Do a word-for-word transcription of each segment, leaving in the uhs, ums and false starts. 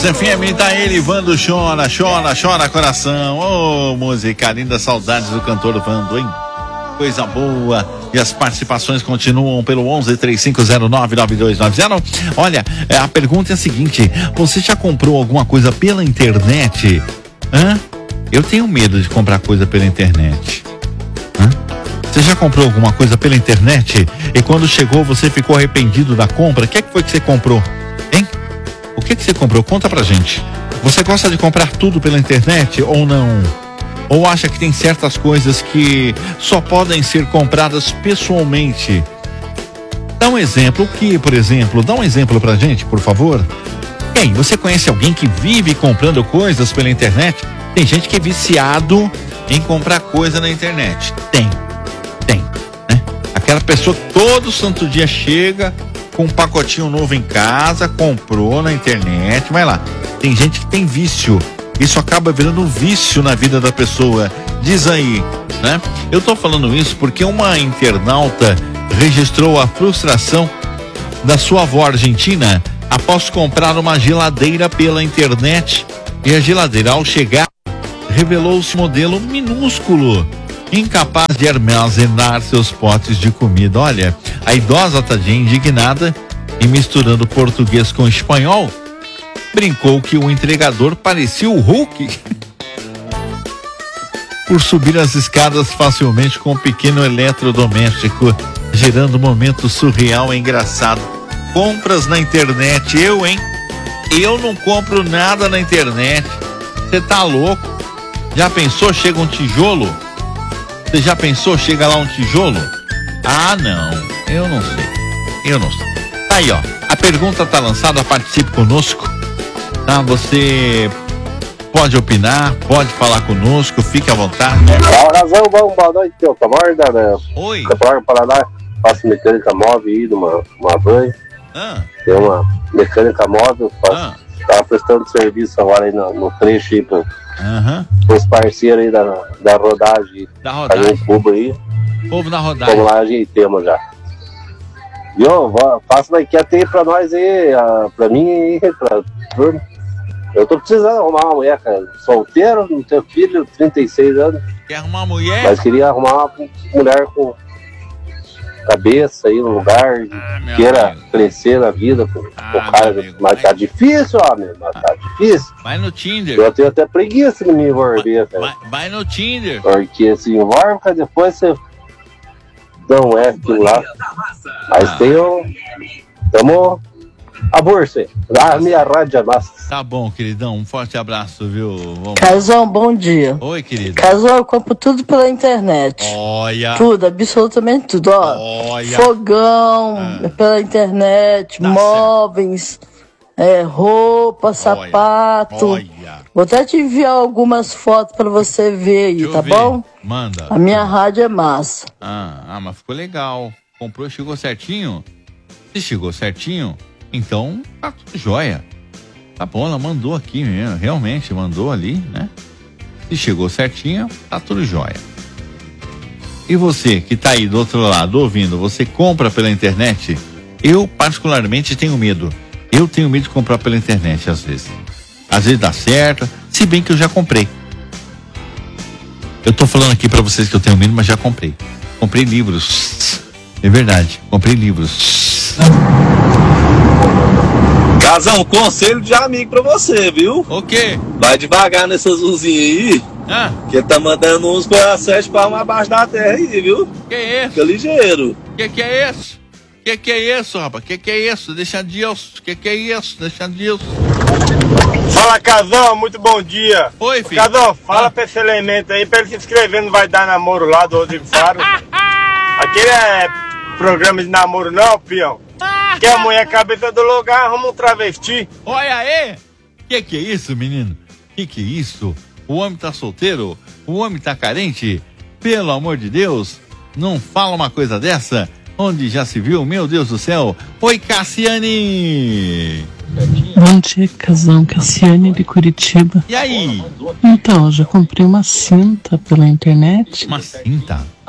F M tá ele, Vando chora, chora, chora coração. Ô, oh, música linda, saudades do cantor Vando, hein? Coisa boa. E as participações continuam pelo onze, três cinco zero nove, nove dois nove zero. Olha, a pergunta é a seguinte: você já comprou alguma coisa pela internet? Hã? Eu tenho medo de comprar coisa pela internet. Hã? Você já comprou alguma coisa pela internet e quando chegou você ficou arrependido da compra? O que é que foi que você comprou? Hein? O que que você comprou? Conta pra gente. Você gosta de comprar tudo pela internet ou não? Ou acha que tem certas coisas que só podem ser compradas pessoalmente? Dá um exemplo. O que, por exemplo? Dá um exemplo pra gente, por favor. Ei, você conhece alguém que vive comprando coisas pela internet? Tem gente que é viciado em comprar coisa na internet. Tem. Tem, né? Aquela pessoa que todo santo dia chega com um pacotinho novo em casa, comprou na internet, vai lá. Tem gente que tem vício. Isso acaba virando um vício na vida da pessoa. Diz aí, né? Eu tô falando isso porque uma internauta registrou a frustração da sua avó argentina após comprar uma geladeira pela internet. E a geladeira, ao chegar, revelou-se modelo minúsculo, incapaz de armazenar seus potes de comida. Olha, a idosa, tadinha, indignada e misturando português com espanhol, brincou que o entregador parecia o Hulk por subir as escadas facilmente com um pequeno eletrodoméstico, gerando um momento surreal e engraçado. Compras na internet, eu, hein? Eu não compro nada na internet. Você tá louco? Já pensou, chega um tijolo? Você já pensou, chega lá um tijolo? Ah, não, eu não sei, eu não sei. Aí, ó, a pergunta tá lançada, participe conosco, tá? Você pode opinar, pode falar conosco, fique à vontade. Razão, bom, boa noite, teu camarada, né? Oi. Camorda Paraná, faço mecânica móvel aí, numa uma van. Ah. Tem uma mecânica móvel, faço, Ah. tava prestando serviço agora aí no, no trecho aí, pra, Aham. os parceiros aí da, da rodagem. Da rodagem. Fazer um cubo aí. Povo na rodagem. Vamos lá, ajeitemos já. Viu? Faça uma enquete aí pra nós aí, a, pra mim aí, pra turma. Eu tô precisando arrumar uma mulher, cara. Solteiro, não tenho filho, trinta e seis anos. Quer arrumar uma mulher? Mas queria arrumar uma mulher com cabeça aí no lugar, Ah, queira amigo. crescer na vida com, Ah, com o cara. meu amigo, Mas vai. tá difícil, homem, mas tá difícil. Vai no Tinder. Eu tenho até preguiça de me envolver, cara. Vai, vai no Tinder. Porque se envolve, cara, depois você dá um F lá. Mas Ah. tem um. Tamo a bolsa. A minha rádio é massa. Tá bom, queridão, um forte abraço, viu? Vamos... Casal, bom dia. Oi, querida. Casal, eu compro tudo pela internet. Olha. Tudo, absolutamente tudo. Ó, Olha. fogão, Ah. pela internet, Tá móveis, é, roupa, sapato. Olha. Vou até te enviar algumas fotos pra você ver aí, Deixa eu tá ver. bom? Manda. A minha rádio é massa. Ah, ah, mas ficou legal. Comprou, chegou certinho? Se chegou certinho, então tá tudo jóia. Tá bom, ela mandou aqui mesmo, realmente mandou ali, né? Se chegou certinho, tá tudo jóia. E você que tá aí do outro lado ouvindo, você compra pela internet? Eu particularmente tenho medo. Eu tenho medo de comprar pela internet às vezes. Às vezes dá certo, se bem que eu já comprei. Eu tô falando aqui pra vocês que eu tenho medo, mas já comprei. Comprei livros. É verdade, comprei livros. Casão, conselho de amigo pra você, viu? O quê? Vai devagar nessas luzinhas aí, Ah, que ele tá mandando uns corações palmas abaixo da terra aí, viu? que é isso? Fica ligeiro. Que que é isso? Que que é isso, rapaz? Que que é isso? Deixa Deus. Que que é isso? Deixa Deus. Fala, Casão, muito bom dia. Oi, filho. Casão, fala Ah. pra esse elemento aí, pra ele se inscrever no Vai Dar Namoro lá do Rodrigo Faro. Aquele é programa de namoro não, peão. Que a mulher cabeça do lugar arruma um travesti. Olha aí! Que que é isso, menino? Que que é isso? O homem tá solteiro? O homem tá carente? Pelo amor de Deus, não fala uma coisa dessa? Onde já se viu? Meu Deus do céu! Oi, Cassiane! Bom dia, Casão. Cassiane de Curitiba. E aí? Então, eu já comprei uma cinta pela internet. Uma cinta?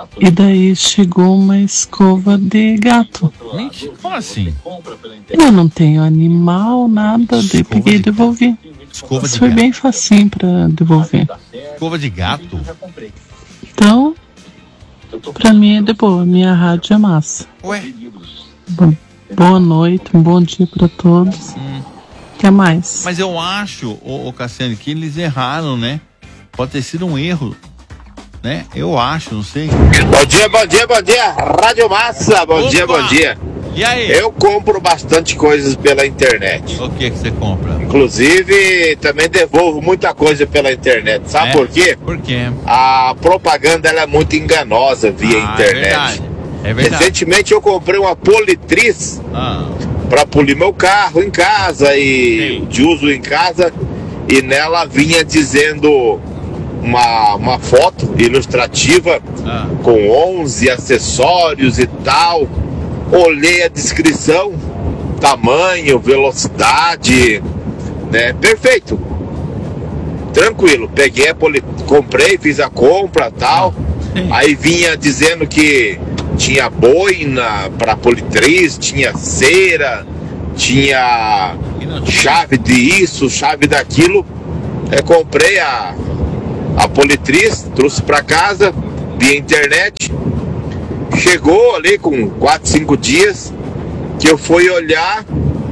e daí chegou uma escova de gato. Mentira, como assim? Eu não tenho animal, nada, daí peguei e de devolvi. Escova Mas de foi gato. bem facinho pra devolver. Escova de gato? Então, pra mim é de boa, minha rádio é massa. Ué? Bom, boa noite, um bom dia pra todos. Hum. Quer mais? Mas eu acho, ô, ô Cassiane, que eles erraram, né? Pode ter sido um erro, né? Eu acho, não sei. Bom dia, bom dia, bom dia, Rádio Massa, bom Opa! dia, bom dia. E aí? Eu compro bastante coisas pela internet. O que que você compra? Inclusive, também devolvo muita coisa pela internet. Sabe É? por quê? Por quê? A propaganda ela é muito enganosa via Ah, internet. É verdade. É verdade. Recentemente eu comprei uma politriz Ah, para polir meu carro em casa e Sim. de uso em casa, e nela vinha dizendo uma, uma foto ilustrativa ah. com onze acessórios e tal. Olhei a descrição, tamanho, velocidade, né? Perfeito. Tranquilo. Peguei a poli... comprei, fiz a compra, tal. Sim. Aí vinha dizendo que tinha boina para politriz, tinha cera, tinha E não tinha? chave de isso, chave daquilo. Eu comprei a a politriz, trouxe para casa via internet. Chegou ali com quatro, cinco dias que eu fui olhar,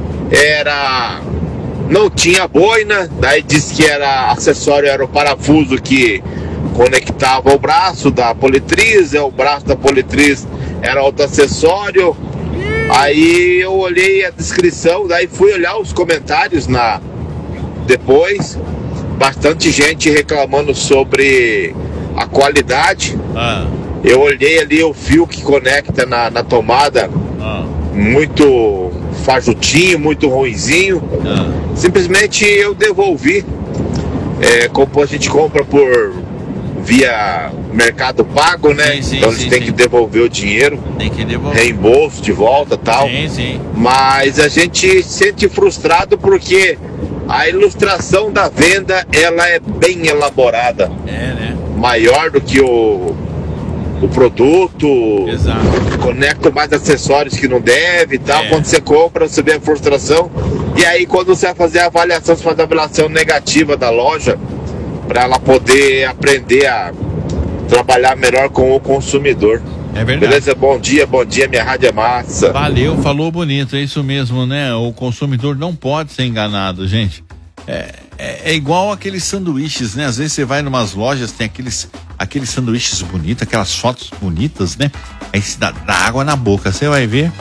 era não tinha boina, daí disse que era acessório, era o parafuso que conectava o braço da politriz, é o braço da politriz era outro acessório. Aí eu olhei a descrição, daí fui olhar os comentários na depois, bastante gente reclamando sobre a qualidade. Ah, Eu olhei ali o fio que conecta na, na tomada, ah, muito fajutinho, muito ruinzinho. ah. Simplesmente eu devolvi. É, como a gente compra por via Mercado Pago, né? Sim, sim, então eles sim, têm sim. que devolver o dinheiro, Tem que devolver. reembolso de volta, tal. Sim, sim. Mas a gente se sente frustrado porque a ilustração da venda ela é bem elaborada, É, né? maior do que o, o produto. Exato. Conecta mais acessórios que não deve e tal. É. Quando você compra, você vê a frustração. E aí quando você vai fazer a avaliação, você faz a avaliação negativa da loja, para ela poder aprender a trabalhar melhor com o consumidor. É verdade. Beleza? Bom dia, bom dia, minha rádio é massa. Valeu, falou bonito, é isso mesmo, né? O consumidor não pode ser enganado, gente. É, é, é igual aqueles sanduíches, né? Às vezes você vai em umas lojas, tem aqueles, aqueles sanduíches bonitos, aquelas fotos bonitas, né? Aí se dá, dá água na boca, você vai ver.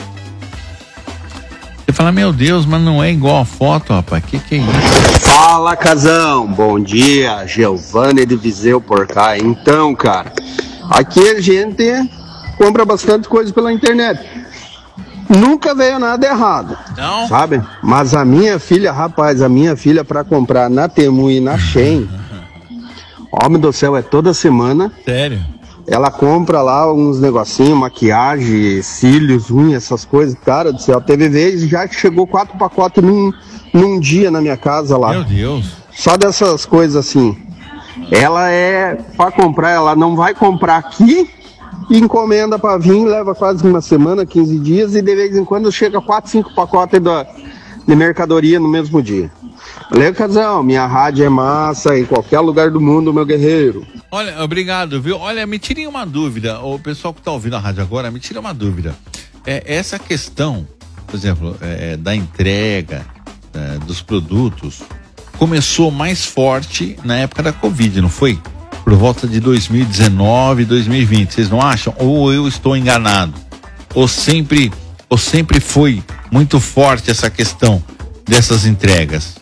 Você fala, meu Deus, mas não é igual a foto, rapaz. Que que é isso? Fala, Casão, bom dia, Giovanni de Viseu por cá. Então, cara, aqui a gente compra bastante coisa pela internet. Nunca veio nada errado, Não? sabe? Mas a minha filha, rapaz, a minha filha pra comprar na Temu e na Shein, homem do céu, é toda semana. Sério? Ela compra lá uns negocinhos, maquiagem, cílios, unhas, essas coisas. Cara do céu, teve vez já que chegou quatro pacotes num, num dia na minha casa lá. Meu Deus. Só dessas coisas assim. Ela é pra comprar, ela não vai comprar aqui, encomenda pra vir, leva quase uma semana, quinze dias, e de vez em quando chega quatro, cinco pacotes da, de mercadoria no mesmo dia. Valeu, Casão, minha rádio é massa em qualquer lugar do mundo, meu guerreiro. Olha, obrigado, viu? Olha, me tirem uma dúvida, o pessoal que tá ouvindo a rádio agora, me tira uma dúvida. É, essa questão, por exemplo, é, da entrega é, dos produtos, começou mais forte na época da Covid, não foi? Por volta de dois mil e dezenove, dois mil e vinte, vocês não acham? Ou eu estou enganado? Ou sempre, ou sempre foi muito forte essa questão dessas entregas?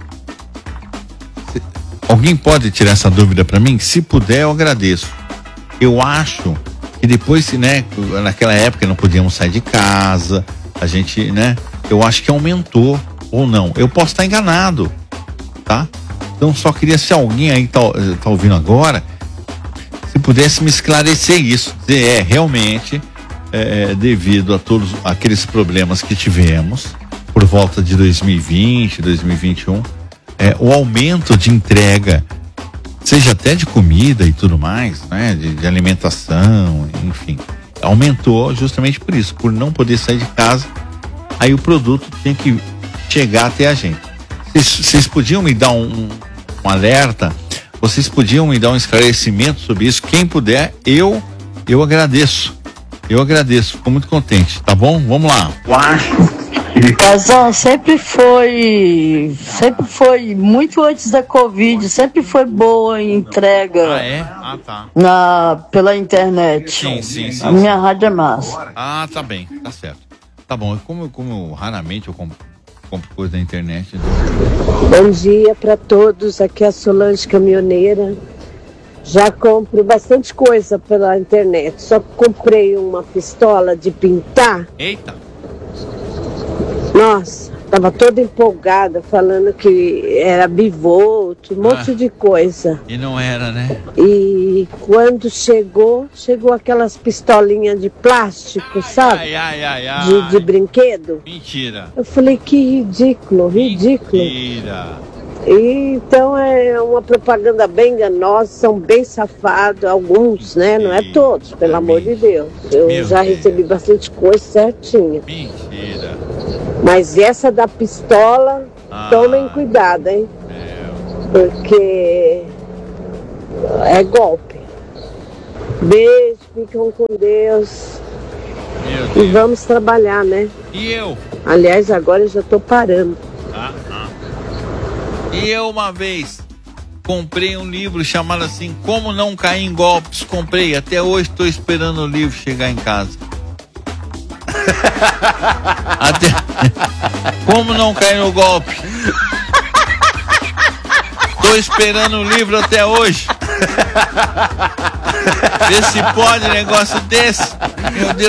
Alguém pode tirar essa dúvida para mim? Se puder, eu agradeço. Eu acho que depois, né, naquela época não podíamos sair de casa, a gente, né, eu acho que aumentou ou não. Eu posso estar enganado, tá? Então só queria, se alguém aí tá, tá ouvindo agora, se pudesse me esclarecer isso, dizer, é, realmente, é, devido a todos aqueles problemas que tivemos por volta de dois mil e vinte, dois mil e vinte e um, É, o aumento de entrega seja até de comida e tudo mais, né? De, de alimentação, enfim. Aumentou justamente por isso, por não poder sair de casa, aí o produto tinha que chegar até a gente. Vocês, vocês podiam me dar um, um alerta? Vocês podiam me dar um esclarecimento sobre isso? Quem puder, eu, eu agradeço. Eu agradeço, fico muito contente, tá bom? Vamos lá. Pezão, sempre foi, sempre foi, muito antes da Covid, sempre foi boa a entrega. Ah, é? Ah, tá. Na, pela internet. Sim, sim, sim. A minha rádio é massa. Ah, tá bem, tá certo. Tá bom, como, como raramente eu compro, compro coisa na internet. Então... Bom dia para todos, aqui é a Solange Caminhoneira. Já compro bastante coisa pela internet, só comprei uma pistola de pintar. Eita! Nossa, tava toda empolgada, falando que era bivolt, um monte ah, de coisa. E não era, né? E quando chegou, chegou aquelas pistolinhas de plástico, sabe? Ai, ai, ai, ai. De, de brinquedo. Mentira. Eu falei, que ridículo, ridículo. Mentira. E, então é uma propaganda bem enganosa, são bem safados, alguns, né? Não é todos, pelo amor de Deus. Eu Meu já Deus. recebi bastante coisa certinha. Mentira. Mas essa da pistola, Ah. tomem cuidado, hein? Meu. Porque é golpe. Beijo, ficam com Deus. Meu E Deus. vamos trabalhar, né? E eu? Aliás, agora eu já tô parando. Ah, ah. E eu uma vez comprei um livro chamado assim, Como Não Cair em Golpes. Comprei, até hoje estou esperando o livro chegar em casa. Até... Como não cair no golpe? Tô esperando o livro até hoje. Vê se pode negócio desse. Meu Deus